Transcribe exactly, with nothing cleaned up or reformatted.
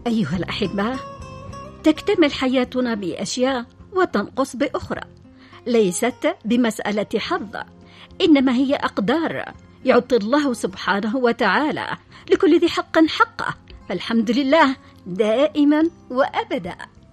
أيها الأحبة، تكتمل حياتنا بأشياء وتنقص بأخرى، ليست بمسألة حظ، إنما هي أقدار يعطي الله سبحانه وتعالى لكل ذي حق حقه، فالحمد لله دائما وأبدا.